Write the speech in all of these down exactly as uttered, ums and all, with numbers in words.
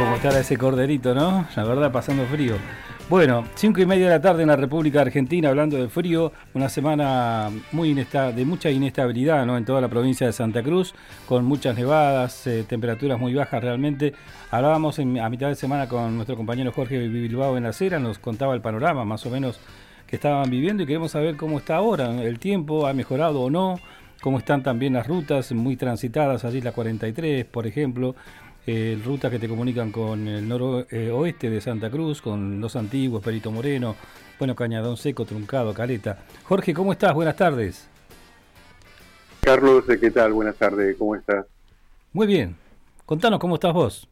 cómo estará ese corderito, ¿no? La verdad, pasando frío. Bueno, cinco y media de la tarde en la República Argentina, hablando de frío, una semana muy inesta- de mucha inestabilidad, ¿no? En toda la provincia de Santa Cruz, con muchas nevadas, eh, temperaturas muy bajas realmente. Hablábamos en, a mitad de semana con nuestro compañero Jorge Bilbao en la acera, nos contaba el panorama más o menos que estaban viviendo y queremos saber cómo está ahora, el tiempo, ha mejorado o no, cómo están también las rutas muy transitadas, allí la cuarenta y tres, por ejemplo. Eh, rutas que te comunican con el noroeste de Santa Cruz, con Los Antiguos, Perito Moreno, bueno, Cañadón Seco, Truncado, Caleta. Jorge, ¿cómo estás? Buenas tardes. Carlos, ¿qué tal? Buenas tardes, ¿cómo estás? Muy bien. Contanos cómo estás vos.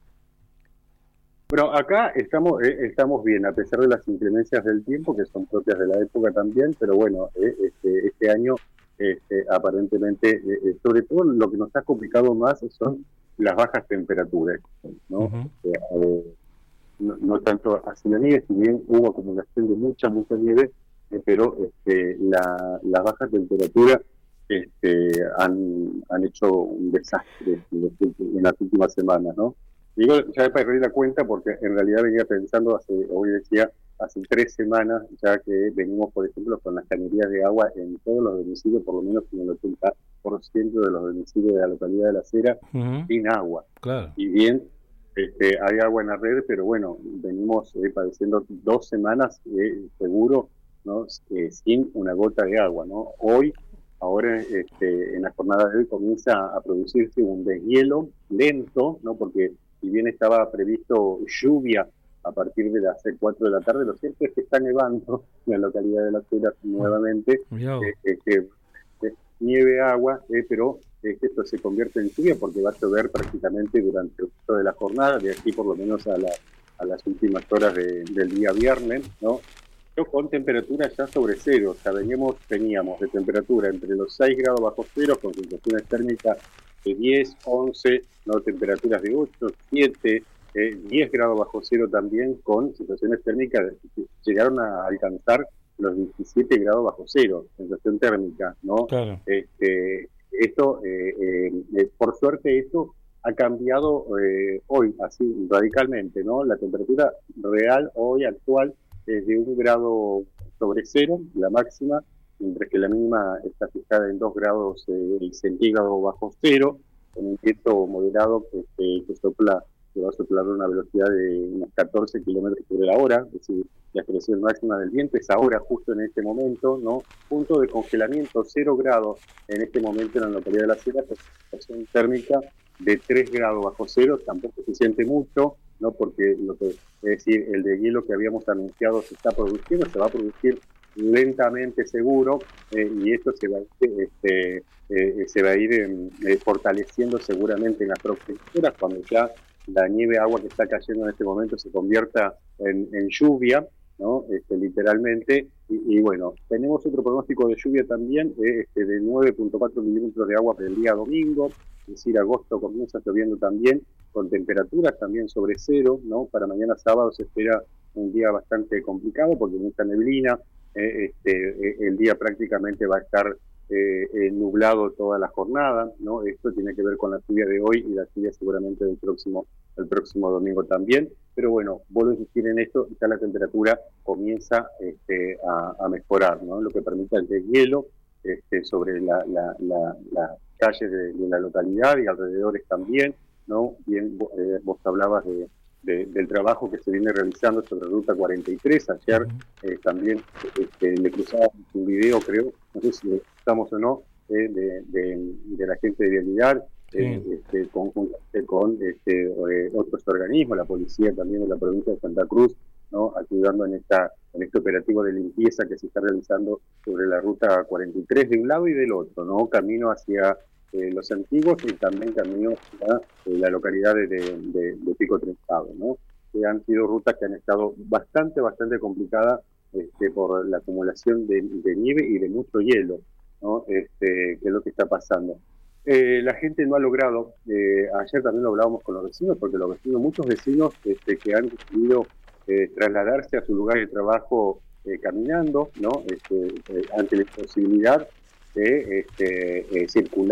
Bueno, acá estamos eh, estamos bien, a pesar de las inclemencias del tiempo, que son propias de la época también, pero bueno, eh, este, este año este, aparentemente, eh, sobre todo lo que nos ha complicado más son las bajas temperaturas, ¿no? Uh-huh. Eh, no, no tanto así la nieve, si bien hubo acumulación de mucha, mucha nieve, eh, pero este, la, las bajas temperaturas este, han, han hecho un desastre en, los, en las últimas semanas, ¿no? Digo, ya perdí la cuenta porque en realidad venía pensando, hace, hoy decía, hace tres semanas ya que venimos, por ejemplo, con las cañerías de agua en todos los domicilios, por lo menos en el ochenta por ciento de los domicilios de la localidad de La Cera, uh-huh. sin agua. Claro. Y bien, este, hay agua en la red, pero bueno, venimos eh, padeciendo dos semanas eh, seguro, ¿no? Eh, sin una gota de agua, ¿no? Hoy, ahora este, en la jornada de hoy comienza a producirse un deshielo lento, ¿no? Porque si bien estaba previsto lluvia a partir de las cuatro de la tarde, lo cierto es que está nevando en la localidad de La Cera nuevamente, eh, eh, eh, eh, nieve, agua, eh, pero eh, esto se convierte en lluvia porque va a llover prácticamente durante el resto de la jornada, de aquí por lo menos a, la, a las últimas horas de, del día viernes, ¿no? Yo con temperaturas ya sobre cero, o sea, veníamos, teníamos de temperatura entre los seis grados bajo cero, con sensaciones térmicas de diez, once, ¿no? Temperaturas de ocho, siete, eh, diez grados bajo cero también, con sensaciones térmicas que llegaron a alcanzar los diecisiete grados bajo cero, sensación térmica, ¿no? Claro. Este, esto, eh, eh, por suerte, esto ha cambiado eh, hoy, así radicalmente, ¿no? La temperatura real hoy actual es de un grado sobre cero, la máxima, mientras que la mínima está fijada en dos grados eh, centígrados bajo cero, con un viento moderado que, que, que sopla, que va a soplar a una velocidad de unos catorce kilómetros por la hora, es decir, la expresión máxima del viento es ahora, justo en este momento, ¿no? Punto de congelamiento, cero grados en este momento en la localidad de La Cera, sensación térmica de tres grados bajo cero, tampoco se siente mucho, ¿no? Porque lo que, es decir, el deshielo que habíamos anunciado se está produciendo, se va a producir lentamente seguro, eh, y esto se va a ir, este, eh, se va a ir eh, fortaleciendo seguramente en las próximas horas, cuando ya la nieve, agua que está cayendo en este momento se convierta en, en lluvia, ¿no? Este, literalmente, y, y bueno, tenemos otro pronóstico de lluvia también, eh, este, de nueve punto cuatro milímetros de agua para el día domingo, es decir, agosto comienza lloviendo también, con temperaturas también sobre cero, ¿no? Para mañana sábado se espera un día bastante complicado porque mucha neblina, eh, este, eh, el día prácticamente va a estar eh, eh, nublado toda la jornada, ¿no? Esto tiene que ver con la lluvia de hoy y la lluvia seguramente del próximo, el próximo domingo también, pero bueno, vuelvo a insistir en esto, ya la temperatura comienza este, a, a mejorar, ¿no? Lo que permite el deshielo este, sobre la, la, la, la calles de, de la localidad y alrededores también, ¿no? Bien, eh, vos hablabas de, de, del trabajo que se viene realizando sobre Ruta cuarenta y tres. Ayer eh, también este, le cruzaba un video, creo, no sé si le estamos o no, eh, de, de, de la gente de Vialidad, eh, sí. este, con, con este, eh, otros organismos, la policía también de la provincia de Santa Cruz, ¿no? Ayudando en, esta, en este operativo de limpieza que se está realizando sobre la Ruta cuarenta y tres de un lado y del otro, ¿no? Camino hacia Eh, los antiguos y también camino a eh, la localidad de, de, de, de Pico Trenzado, ¿no? Que han sido rutas que han estado bastante, bastante complicadas este, por la acumulación de, de nieve y de mucho hielo, ¿no? Este, que es lo que está pasando. Eh, la gente no ha logrado, eh, ayer también lo hablábamos con los vecinos, porque los vecinos, muchos vecinos este, que han decidido eh, trasladarse a su lugar de trabajo eh, caminando, ¿no? Este, eh, ante la posibilidad de este, eh, circular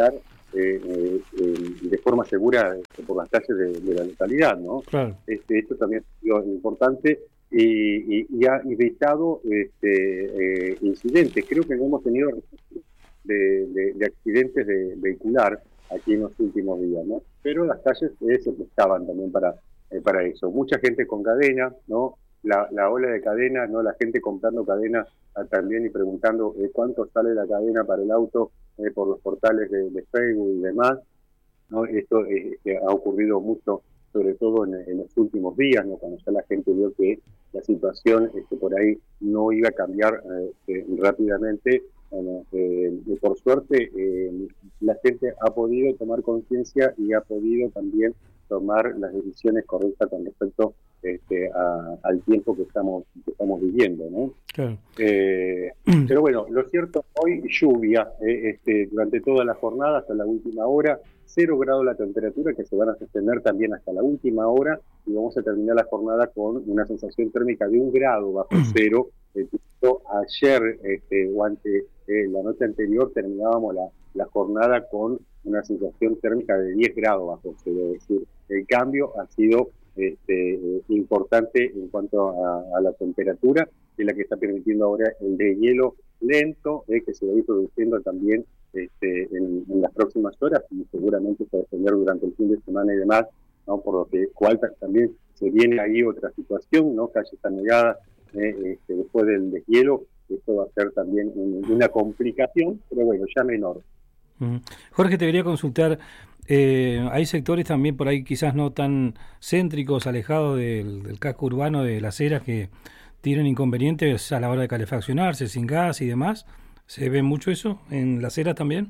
eh, eh, eh, de forma segura este, por las calles de, de la localidad, ¿no? Claro. Este, esto también ha sido importante y, y, y ha evitado este, eh, incidentes. Creo que no hemos tenido de, de, de accidentes de vehicular aquí en los últimos días, ¿no? Pero las calles eh, se prestaban también para, eh, para eso. Mucha gente con cadena, ¿no? La, la ola de cadena, ¿no? La gente comprando cadena también y preguntando eh, cuánto sale la cadena para el auto eh, por los portales de, de Facebook y demás, ¿no? Esto eh, ha ocurrido mucho, sobre todo en, en los últimos días, ¿no? Cuando ya la gente vio que la situación este, por ahí no iba a cambiar eh, eh, rápidamente. Bueno, eh, y por suerte eh, la gente ha podido tomar conciencia y ha podido también tomar las decisiones correctas con respecto este, a, al tiempo que estamos que estamos viviendo, ¿no? Claro. Eh, pero bueno, lo cierto, hoy lluvia eh, este, durante toda la jornada hasta la última hora, cero grados la temperatura, que se van a sostener también hasta la última hora, y vamos a terminar la jornada con una sensación térmica de un grado bajo cero. Eh, ayer este, o ante eh, la noche anterior terminábamos la, la jornada con una sensación térmica de diez grados bajo cero, es decir, el cambio ha sido este, importante en cuanto a, a la temperatura, es la que está permitiendo ahora el deshielo lento, eh, que se va a ir produciendo también este, en, en las próximas horas y seguramente se va a extender durante el fin de semana y demás, ¿no? Por lo que cual también se viene ahí otra situación, ¿no? Calles anegadas eh, este, después del deshielo, esto va a ser también un, una complicación, pero bueno, ya menor. Jorge, te quería consultar, eh, hay sectores también por ahí quizás no tan céntricos, alejados del, del casco urbano de Las Heras, que tienen inconvenientes a la hora de calefaccionarse, sin gas y demás. ¿Se ve mucho eso en Las Heras también?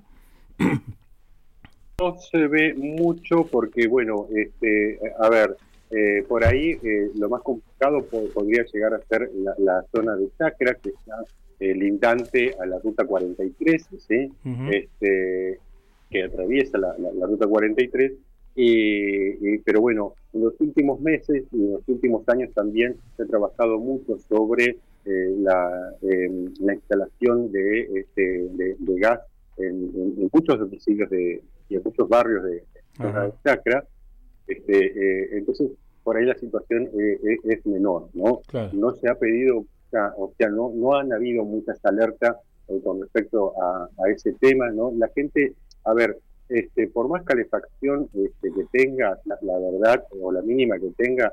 No se ve mucho porque, bueno, este, a ver, eh, por ahí eh, lo más complicado po- podría llegar a ser la, la zona de Chacra, que está eh, lindante a la ruta cuarenta y tres, ¿sí? Uh-huh. Este, que atraviesa la, la, la ruta cuarenta y tres, y, y, pero bueno, en los últimos meses y en los últimos años también se ha trabajado mucho sobre eh, la, eh, la instalación de, este, de, de gas en, en, en muchos domicilios de, y en muchos barrios de, de uh-huh. Chacra. Este, eh, entonces, por ahí la situación eh, es, es menor, ¿no? Claro. No se ha pedido, o sea, no, no han habido muchas alertas eh, con respecto a, a ese tema, ¿no? La gente, a ver, este, por más calefacción este, que tenga, la, la verdad, o la mínima que tenga,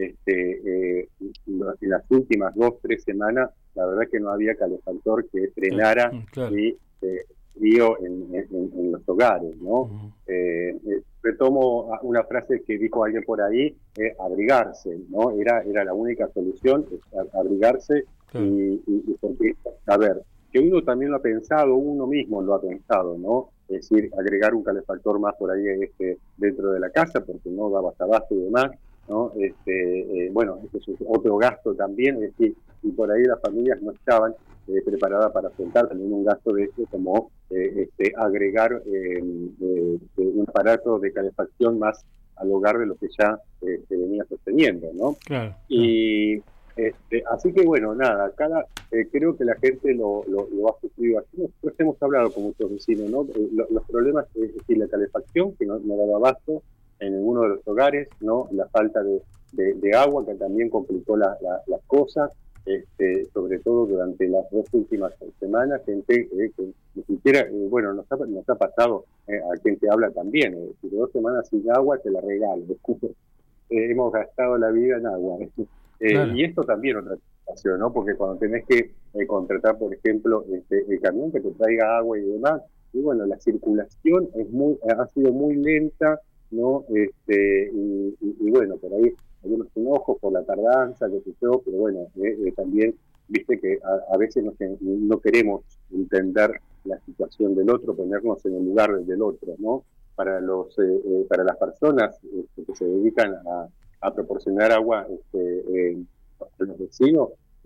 este, eh, en las últimas dos, tres semanas, la verdad que no había calefactor que frenara claro. y eh, frío en, en, en los hogares, ¿no? Uh-huh. Eh, retomo una frase que dijo alguien por ahí, eh, abrigarse, ¿no? Era, era la única solución, abrigarse, claro. y, y, y porque, a ver, que uno también lo ha pensado, uno mismo lo ha pensado, ¿no? Es decir, agregar un calefactor más por ahí este, dentro de la casa, porque no daba abasto y demás, ¿no? Este, eh, bueno, este es otro gasto también, es decir, y por ahí las familias no estaban eh, preparadas para afrontar también un gasto de este, como eh, este, agregar eh, eh, un aparato de calefacción más al hogar de lo que ya eh, se venía sosteniendo, ¿no? Claro, y claro. Este, así que bueno, nada, cada eh, creo que la gente lo, lo, lo ha sufrido así. Nosotros hemos hablado con muchos vecinos, ¿no? Eh, lo, los problemas es decir, la calefacción, que no, no daba abasto en ninguno de los hogares, ¿no? La falta de, de, de agua, que también complicó la, la, las cosas, este, sobre todo durante las dos últimas semanas, gente eh, que ni siquiera, eh, bueno, nos ha, nos ha pasado eh, a quien te habla también, eh, si dos semanas sin agua te la regalo, eh, hemos gastado la vida en agua, eh, claro. Y esto también otra situación, ¿no? Porque cuando tenés que eh, contratar, por ejemplo, este, el camión que te traiga agua y demás, y bueno, la circulación es muy, ha sido muy lenta, ¿no? Este, y, y, y bueno, por ahí algunos enojos por la tardanza, qué sé yo, pero bueno, eh, eh, también, viste que a, a veces no, no queremos entender la situación del otro, ponernos en el lugar del otro, ¿no? Para los, eh, eh, para las personas este, que se dedican a, a proporcionar agua este, eh, a los vecinos,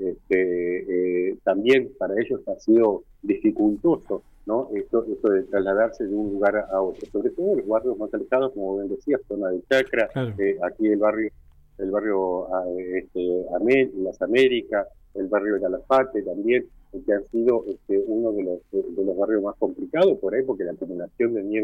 este, eh, también para ellos ha sido dificultoso, ¿no? Esto, esto de trasladarse de un lugar a otro, sobre todo en los barrios más alejados, como bien decías, zona de Chacra, claro. eh, aquí el barrio, el barrio este, Amé, Las Américas, el barrio de Calafate también, que han sido este, uno de los, de los barrios más complicados por ahí, porque la acumulación de nieve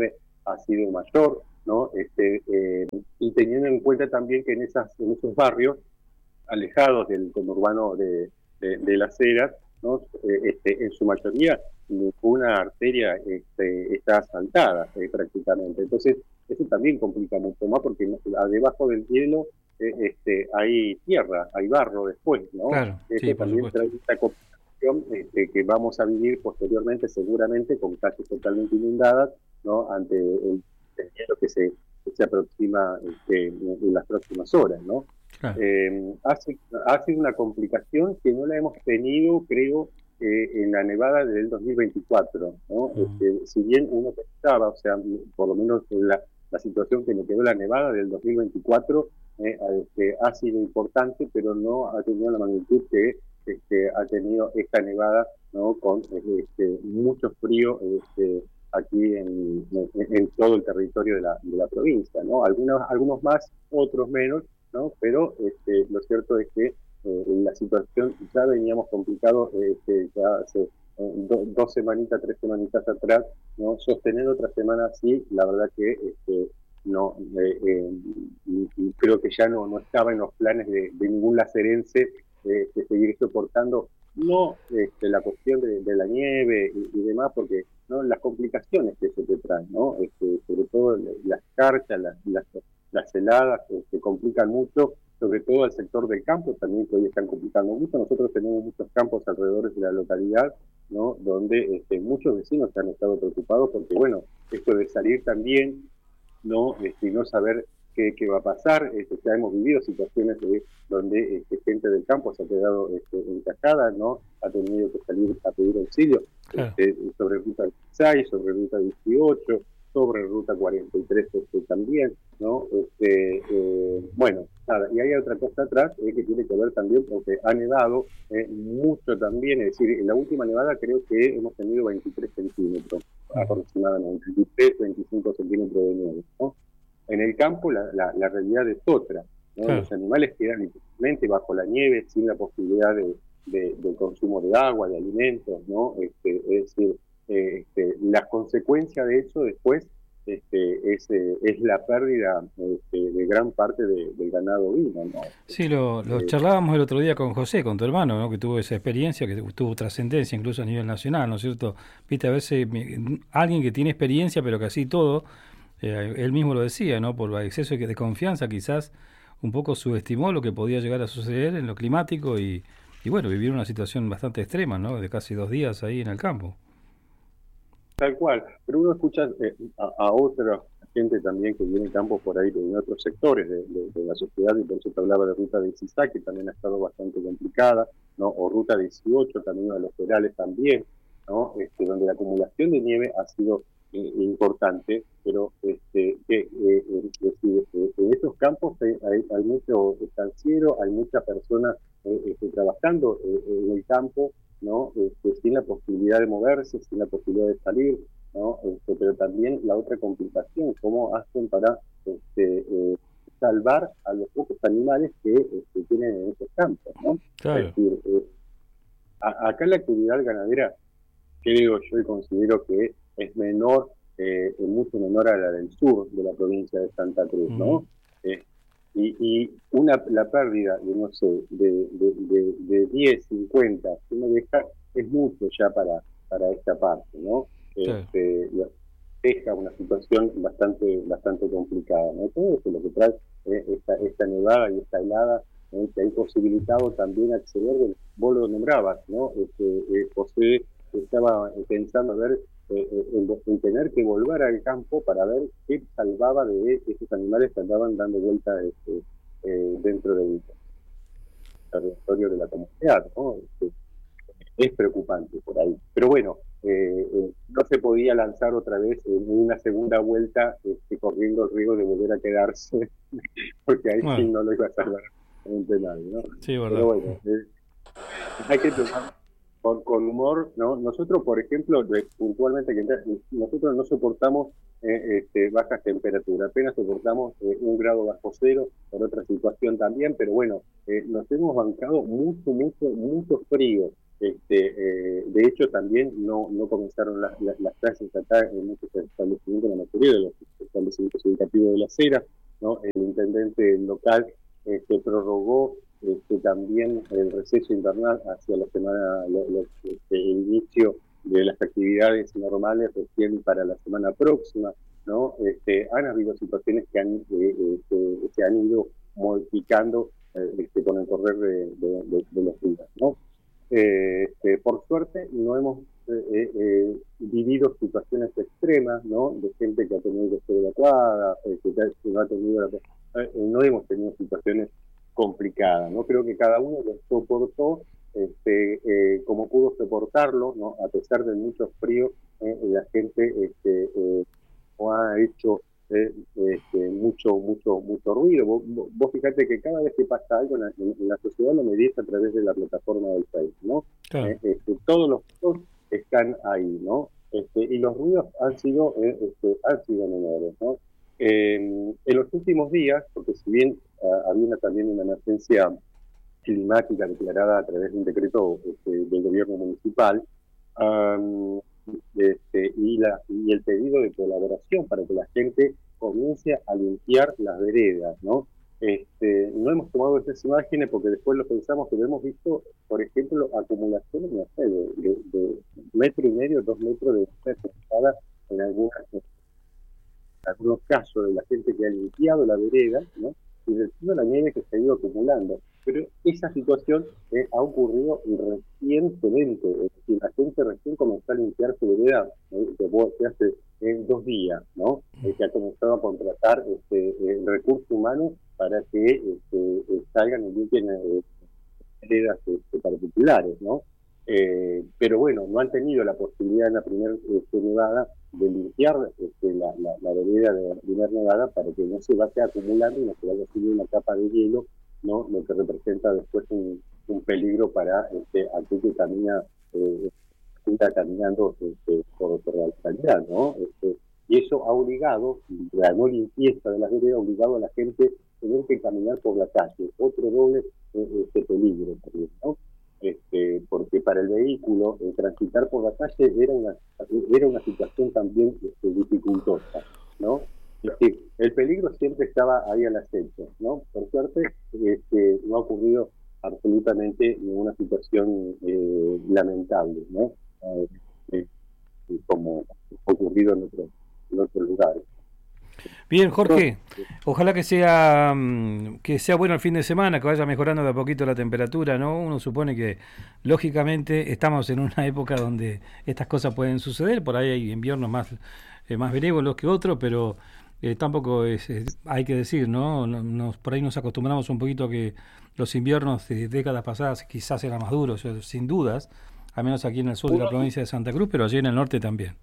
ha sido mayor, ¿no? Este, eh, y teniendo en cuenta también que en, esas, en esos barrios, alejados del conurbano de, de, de Las Heras, ¿no? Eh, este, en su mayoría ninguna arteria este, está asfaltada eh, prácticamente. Entonces, eso también complica mucho más porque debajo del hielo eh, este, hay tierra, hay barro después, ¿no? Claro, Eso sí, por también supuesto. trae esta complicación este, que vamos a vivir posteriormente seguramente con calles totalmente inundadas, ¿no? Ante el, el hielo que se, que se aproxima este, en las próximas horas, ¿no? Claro. Eh, hace, ha sido una complicación que no la hemos tenido, creo, eh, en la nevada del dos mil veinticuatro, ¿no? Uh-huh. Este, si bien uno pensaba, o sea, por lo menos la, la situación que me quedó la nevada del dos mil veinticuatro eh, este, ha sido importante, pero no ha tenido la magnitud que este, ha tenido esta nevada, ¿no? Con este, mucho frío este, aquí en, en, en todo el territorio de la, de la provincia, ¿no? Algunos, algunos más, otros menos, ¿no? Pero este, lo cierto es que eh, la situación ya veníamos complicados este, ya hace eh, do, dos semanitas, tres semanitas atrás, ¿no? Sostener otra semana así, la verdad que este, no eh, eh, y, y creo que ya no, no estaba en los planes de, de ningún lacerense eh, de seguir soportando, no este, la cuestión de, de la nieve y, y demás, porque no las complicaciones que eso te trae, ¿no? Este, sobre todo las carchas, las, las las heladas que se complican mucho, sobre todo al sector del campo también que hoy están complicando mucho. Nosotros tenemos muchos campos alrededor de la localidad, ¿no? Donde este, muchos vecinos han estado preocupados porque, bueno, esto de salir también, ¿no? Este, no saber qué, qué va a pasar, este, ya hemos vivido situaciones de, donde este, gente del campo se ha quedado este, encajada, ¿no? Ha tenido que salir a pedir auxilio, claro. este, sobre ruta dieciséis, sobre ruta dieciocho, sobre ruta cuarenta y tres este, también, ¿no? Este, eh, bueno, nada, y hay otra cosa atrás eh, que tiene que ver también porque ha nevado eh, mucho también, es decir, en la última nevada creo que hemos tenido veintitrés centímetros, uh-huh. aproximadamente, veintitrés, veinticinco centímetros de nieve, ¿no? En el campo la, la, la realidad es otra, ¿no? Claro. Los animales quedan literalmente bajo la nieve sin la posibilidad de, de, de consumo de agua, de alimentos, ¿no? Este, es decir, Eh, este, la consecuencia de eso después este, es, eh, es la pérdida este, de gran parte de, del ganado ovino, ¿no? Sí, lo, lo eh, charlábamos el otro día con José, con tu hermano, ¿no? Que tuvo esa experiencia, que tuvo trascendencia incluso a nivel nacional, ¿no es cierto? Viste, a veces alguien que tiene experiencia, pero que así todo, eh, él mismo lo decía, ¿no? Por el exceso de confianza quizás un poco subestimó lo que podía llegar a suceder en lo climático y, y bueno, vivir una situación bastante extrema, ¿no? De casi dos días ahí en el campo. Tal cual, pero uno escucha eh, a, a otra gente también que viene en campo por ahí, en otros sectores de, de, de la sociedad, y por eso te hablaba de ruta dieciséis, que también ha estado bastante complicada, ¿no? O ruta dieciocho, también a los Perales también, ¿no? Este, donde la acumulación de nieve ha sido eh, importante, pero este, que, eh, eh, decir, eh, en estos campos hay, hay, hay mucho estanciero, hay muchas personas eh, este, trabajando eh, en el campo, ¿no? Este, sin la posibilidad de moverse, sin la posibilidad de salir, ¿no? Este, pero también la otra complicación, cómo hacen para este, eh, salvar a los pocos animales que este, tienen en esos campos, ¿no? Claro. Es decir, eh, a, acá la actividad ganadera, creo yo y considero que es menor, eh, mucho menor a la del sur de la provincia de Santa Cruz, ¿no? Mm. Eh, Y, y una la pérdida de, no sé, de, de, de, de diez, cincuenta, que uno deja, es mucho ya para, para esta parte, ¿no? Claro. Este, deja una situación bastante bastante complicada, ¿no? Todo eso es lo que trae eh, esta, esta nevada y esta helada, ¿no? Que ha imposibilitado también acceder, vos lo nombrabas, ¿no? Este, eh, José estaba pensando a ver Eh, en, en tener que volver al campo para ver qué salvaba de esos animales que andaban dando vuelta este, eh, dentro del territorio de la comunidad, ¿no? Este, es preocupante por ahí. Pero bueno, eh, eh, no se podía lanzar otra vez en una segunda vuelta este, corriendo el riesgo de volver a quedarse, porque ahí bueno. Sí no lo iba a salvar absolutamente nadie, ¿no? Sí, verdad. Pero bueno, eh, hay que tomar Con, con humor, ¿no? Nosotros, por ejemplo, puntualmente, que nosotros no soportamos eh, este, bajas temperaturas, apenas soportamos eh, un grado bajo cero, por otra situación también, pero bueno, eh, nos hemos bancado mucho, mucho, mucho frío. Este, eh, de hecho, también no, no comenzaron la, la, las clases acá en muchos establecimientos, la mayoría de los establecimientos educativos de La Heras, ¿no? El intendente local este, prorrogó este, también el receso invernal hacia la semana, lo, lo, este, el inicio de las actividades normales recién para la semana próxima, ¿no? Este, han habido situaciones que han, eh, eh, se han ido modificando eh, este, con el correr de, de, de, de los días, ¿no? Eh, este, por suerte no hemos eh, eh, vivido situaciones extremas, ¿no? De gente que ha tenido que ser evacuada, eh, que, que no ha tenido, eh, no hemos tenido situaciones complicadas, ¿no? Creo que cada uno lo soportó este, eh, como pudo soportarlo, ¿no? A pesar de mucho frío, eh, la gente este, eh, no ha hecho eh, este, mucho, mucho, mucho ruido. Vos, vos fíjate que cada vez que pasa algo en la, en, en la sociedad lo medís a través de la plataforma del Facebook, ¿no? Claro. Eh, este, todos los ruidos están ahí, ¿no? Este, y los ruidos han sido, eh, este, han sido menores, ¿no? Eh, en los últimos días, porque si bien uh, había una, también una emergencia climática declarada a través de un decreto este, del gobierno municipal, um, Este, y, la, y el pedido de colaboración para que la gente comience a limpiar las veredas, ¿no? Este, no hemos tomado esas imágenes porque después lo pensamos, pero hemos visto, por ejemplo, acumulaciones no sé, de, de, de metro y medio, dos metros de pesada en, algunas, en algunos casos de la gente que ha limpiado la vereda, ¿no? Y de toda la nieve que se ha ido acumulando. Pero esa situación eh, ha ocurrido recientemente, es decir, la gente recién comenzó a limpiar su vereda, eh, que hace eh, dos días, ¿no? Eh, que ha comenzado a contratar este, eh, recursos humanos para que este, eh, salgan y limpien eh, veredas este, particulares, ¿no? Eh, pero bueno, no han tenido la posibilidad en la primera este, nevada de limpiar este, la, la, la vereda de la primera nevada para que no se vaya acumulando y no se vaya haciendo una capa de hielo, ¿no? Lo que representa después un, un peligro para este, aquel que camina, eh, está caminando este, por, por la localidad, ¿no? Este, y eso ha obligado, la no limpieza de las veredas ha obligado a la gente a tener que caminar por la calle, otro doble eh, este peligro también, ¿no? Este, porque para el vehículo eh, transitar por la calle era una era una situación también este, dificultosa, ¿no? Es decir, el peligro siempre estaba ahí al acecho, ¿no? Por suerte este, no ha ocurrido absolutamente ninguna situación eh, lamentable, ¿no? Eh, eh, como ha ocurrido en otros en otros lugares. Bien, Jorge, ojalá que sea que sea bueno el fin de semana, que vaya mejorando de a poquito la temperatura, ¿no? Uno supone que, lógicamente, estamos en una época donde estas cosas pueden suceder, por ahí hay inviernos más, eh, más benévolos que otros, pero eh, tampoco es, es, hay que decir, ¿no? Nos, por ahí nos acostumbramos un poquito a que los inviernos de décadas pasadas quizás eran más duros, sin dudas, al menos aquí en el sur de la provincia de Santa Cruz, pero allí en el norte también.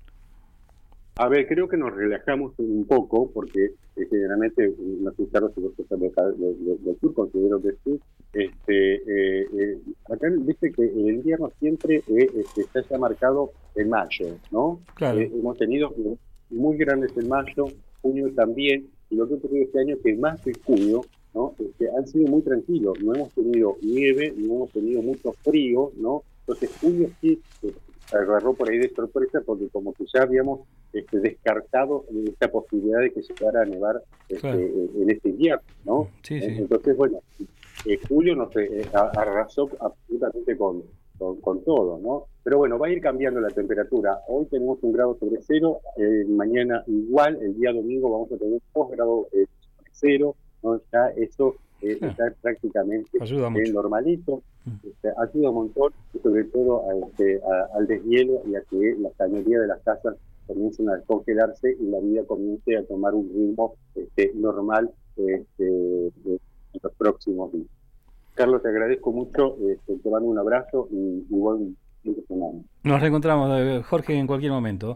A ver, creo que nos relajamos un poco, porque eh, generalmente no sé si vos estás del sur, considero que sí. Este, eh, eh, acá viste que el invierno siempre eh, este, está ya marcado en mayo, ¿no? Claro. Eh, hemos tenido muy grandes en mayo, junio también, y lo que ocurrió este año es que más de junio, ¿no? Este, han sido muy tranquilos, no hemos tenido nieve, no hemos tenido mucho frío, ¿no? Entonces junio sí eh, agarró por ahí de sorpresa, porque como que ya habíamos este, descartado esta posibilidad de que llegara a nevar este, claro. en este invierno, ¿no? Sí, sí. Entonces, bueno, eh, julio no sé, eh, arrasó absolutamente con, con, con todo, ¿no? Pero bueno, va a ir cambiando la temperatura. Hoy tenemos un grado sobre cero, eh, mañana igual, el día domingo vamos a tener dos grados eh, sobre cero, ¿no? Ya eso eh, sí. está prácticamente eh, normalito. Este, ayuda un montón, sobre todo a, este, a, al deshielo y a que la mayoría de las casas comiencen a descongelarse y la vida comience a tomar un ritmo este, normal este, en los próximos días. Carlos, te agradezco mucho, este, te mando un abrazo y, y buen fin de semana. Nos reencontramos, Jorge, en cualquier momento.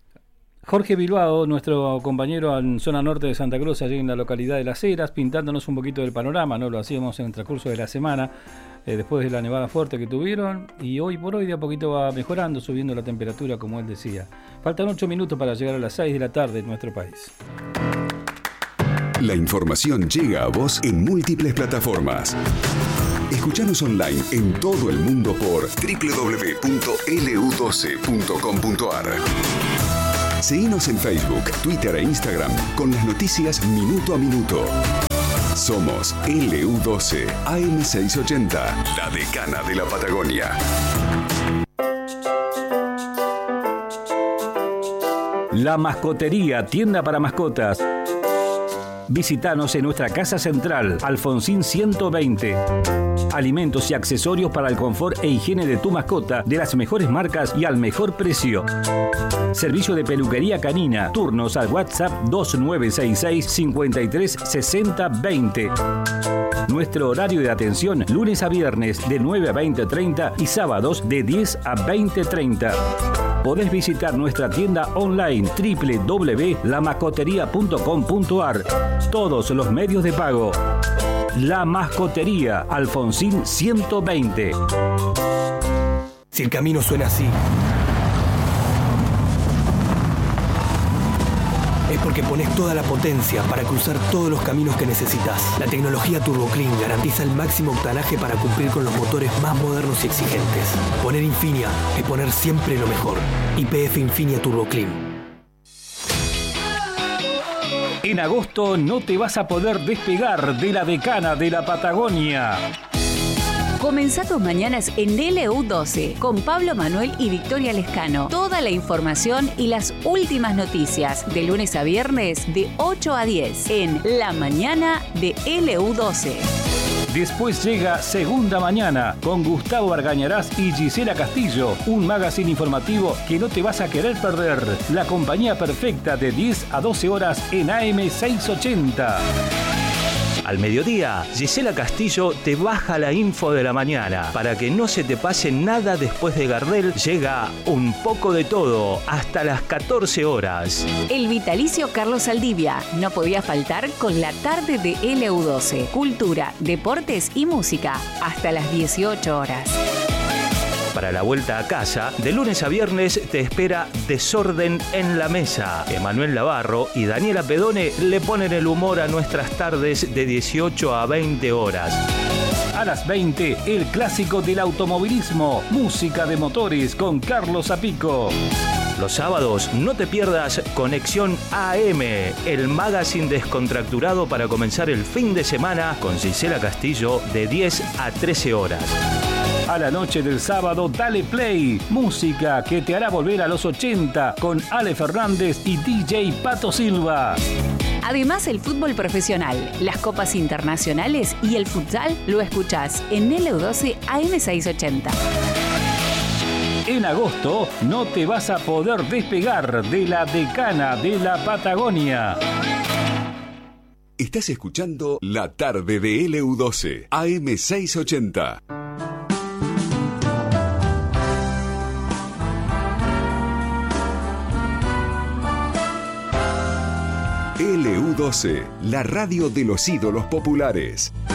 Jorge Bilbao, nuestro compañero en zona norte de Santa Cruz, allí en la localidad de Las Heras, pintándonos un poquito del panorama, ¿no? Lo hacíamos en el transcurso de la semana, eh, después de la nevada fuerte que tuvieron, y hoy por hoy de a poquito va mejorando, subiendo la temperatura, como él decía. Faltan ocho minutos para llegar a las seis de la tarde en nuestro país. La información llega a vos en múltiples plataformas. Escuchanos online en todo el mundo por doble u doble u doble u punto ele u doce punto com punto a r. Seguinos en Facebook, Twitter e Instagram con las noticias minuto a minuto. Somos ele u doce A M seiscientos ochenta, la decana de la Patagonia. La Mascotería, tienda para mascotas. Visítanos en nuestra casa central, Alfonsín ciento veinte. Alimentos y accesorios para el confort e higiene de tu mascota, de las mejores marcas y al mejor precio. Servicio de peluquería canina. Turnos al WhatsApp dos nueve seis seis, cinco tres seis cero dos cero. Nuestro horario de atención, lunes a viernes de nueve a veinte treinta y sábados de diez a veinte treinta. Podés visitar nuestra tienda online doble u doble u doble u punto la mascotería punto com punto a r. Todos los medios de pago. La Mascotería, Alfonsín ciento veinte. Si el camino suena así, es porque pones toda la potencia para cruzar todos los caminos que necesitas. La tecnología TurboClean garantiza el máximo octanaje para cumplir con los motores más modernos y exigentes. Poner Infinia es poner siempre lo mejor. Y P F Infinia TurboClean. En agosto no te vas a poder despegar de la decana de la Patagonia. Comenzá tus mañanas en ele u doce con Pablo Manuel y Victoria Lescano. Toda la información y las últimas noticias de lunes a viernes de ocho a diez en La Mañana de ele u doce. Después llega Segunda Mañana con Gustavo Argañarás y Gisela Castillo, un magazine informativo que no te vas a querer perder. La compañía perfecta de diez a doce horas en A M seiscientos ochenta. Al mediodía, Gisela Castillo te baja la info de la mañana. Para que no se te pase nada después de Gardel, llega Un poco de todo hasta las catorce horas. El vitalicio Carlos Saldivia no podía faltar con la tarde de ele u doce. Cultura, deportes y música hasta las dieciocho horas. Para la vuelta a casa, de lunes a viernes te espera Desorden en la Mesa. Emanuel Navarro y Daniela Pedone le ponen el humor a nuestras tardes de dieciocho a veinte horas. A las veinte, el clásico del automovilismo, música de motores con Carlos Zapico. Los sábados no te pierdas Conexión A M, el magazine descontracturado para comenzar el fin de semana con Gisela Castillo de diez a trece horas. A la noche del sábado, dale play. Música que te hará volver a los ochenta con Ale Fernández y D J Pato Silva. Además, el fútbol profesional, las copas internacionales y el futsal lo escuchás en ele u doce A M seiscientos ochenta. En agosto no te vas a poder despegar de la decana de la Patagonia. Estás escuchando La Tarde de ele u doce A M seiscientos ochenta. ele u doce, la radio de los ídolos populares.